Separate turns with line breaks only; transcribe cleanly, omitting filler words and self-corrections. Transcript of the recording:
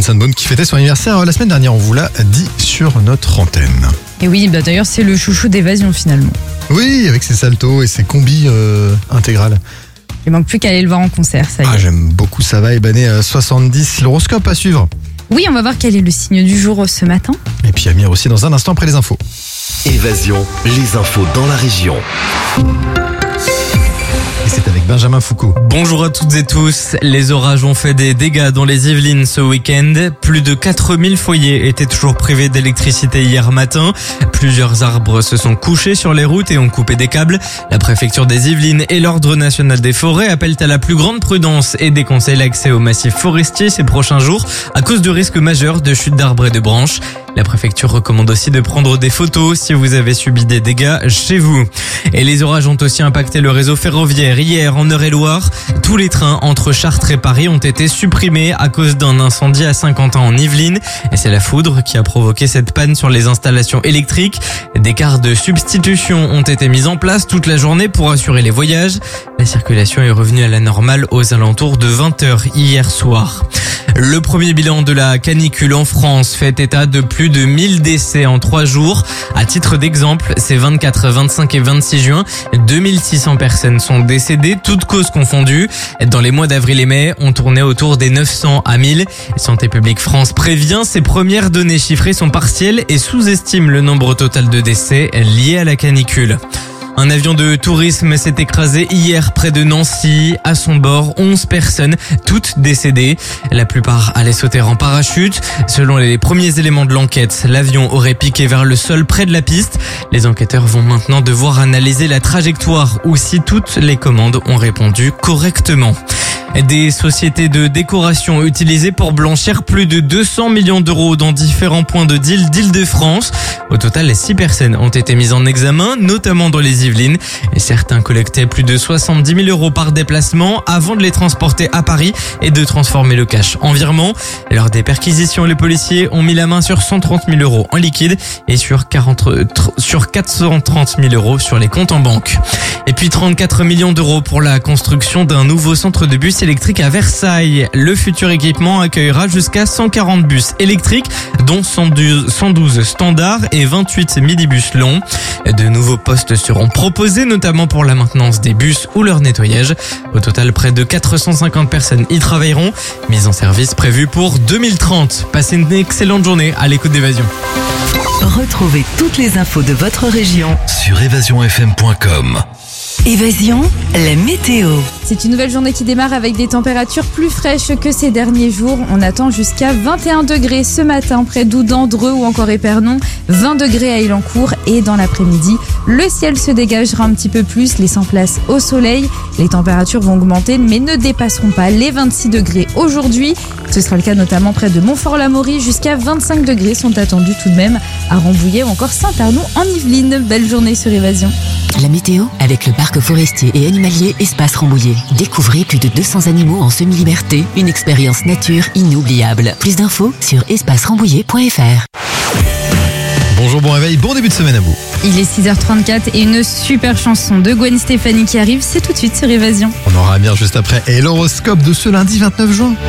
Sanborn qui fêtait son anniversaire la semaine dernière, on vous l'a dit sur notre antenne.
Et oui, d'ailleurs c'est le chouchou d'Évasion finalement.
Oui, avec ses saltos et ses combis intégrales.
Il manque plus qu'à aller le voir en concert, ça y est.
Ah, j'aime beaucoup, ça va, Ibané 70, l'horoscope à suivre.
Oui, on va voir quel est le signe du jour ce matin.
Et puis Amir aussi dans un instant après les infos.
Évasion, les infos dans la région.
Et c'est avec Benjamin Foucault.
Bonjour à toutes et tous. Les orages ont fait des dégâts dans les Yvelines ce week-end. Plus de 4000 foyers étaient toujours privés d'électricité hier matin. Plusieurs arbres se sont couchés sur les routes et ont coupé des câbles. La préfecture des Yvelines et l'Ordre national des forêts appellent à la plus grande prudence et déconseillent l'accès aux massifs forestiers ces prochains jours à cause de risques majeurs de chute d'arbres et de branches. La préfecture recommande aussi de prendre des photos si vous avez subi des dégâts chez vous. Et les orages ont aussi impacté le réseau ferroviaire. Hier, en Eure-et-Loire, tous les trains entre Chartres et Paris ont été supprimés à cause d'un incendie à Saint-Quentin en Yvelines. Et c'est la foudre qui a provoqué cette panne sur les installations électriques. Des cars de substitution ont été mis en place toute la journée pour assurer les voyages. La circulation est revenue à la normale aux alentours de 20h hier soir. Le premier bilan de la canicule en France fait état de plus de 1000 décès en 3 jours. À titre d'exemple, ces 24, 25 et 26 juin, 2600 personnes sont décédées, toutes causes confondues. Dans les mois d'avril et mai, on tournait autour des 900 à 1000. Santé publique France prévient, ces premières données chiffrées sont partielles et sous-estiment le nombre total de décès liés à la canicule. Un avion de tourisme s'est écrasé hier près de Nancy. À son bord, 11 personnes, toutes décédées. La plupart allaient sauter en parachute. Selon les premiers éléments de l'enquête, l'avion aurait piqué vers le sol près de la piste. Les enquêteurs vont maintenant devoir analyser la trajectoire ou si toutes les commandes ont répondu correctement. Des sociétés de décoration utilisées pour blanchir plus de 200 millions d'euros dans différents points de deal d'Île-de-France. Au total, 6 personnes ont été mises en examen, notamment dans les Yvelines. Et certains collectaient plus de 70 000 euros par déplacement avant de les transporter à Paris et de transformer le cash en virement. Lors des perquisitions, les policiers ont mis la main sur 130 000 euros en liquide et sur 430 000 euros sur les comptes en banque. Et puis 34 millions d'euros pour la construction d'un nouveau centre de bus électrique à Versailles. Le futur équipement accueillera jusqu'à 140 bus électriques, dont 112 standards et 28 minibus longs. De nouveaux postes seront proposés, notamment pour la maintenance des bus ou leur nettoyage. Au total, près de 450 personnes y travailleront. Mise en service prévue pour 2030. Passez une excellente journée à l'écoute d'Évasion.
Retrouvez toutes les infos de votre région
Sur évasionfm.com.
Évasion, la météo.
C'est une nouvelle journée qui démarre avec des températures plus fraîches que ces derniers jours. On attend jusqu'à 21 degrés ce matin près d'Oudan, Dreux ou encore Épernon, 20 degrés à Élancourt et dans l'après-midi, le ciel se dégagera un petit peu plus, laissant place au soleil. Les températures vont augmenter mais ne dépasseront pas les 26 degrés aujourd'hui. Ce sera le cas notamment près de Montfort-l'Amaury, jusqu'à 25 degrés sont attendus tout de même à Rambouillet ou encore Saint-Arnoux en Yvelines. Belle journée sur Évasion.
La météo avec le parc forestier et animalier Espace Rambouillet. Découvrez plus de 200 animaux en semi-liberté, une expérience nature inoubliable. Plus d'infos sur espacerambouillet.fr.
Bonjour, bon réveil, bon début de semaine à vous.
Il est 6h34 et une super chanson de Gwen Stefani qui arrive, c'est tout de suite sur Évasion.
On aura Amir juste après et l'horoscope de ce lundi 29 juin.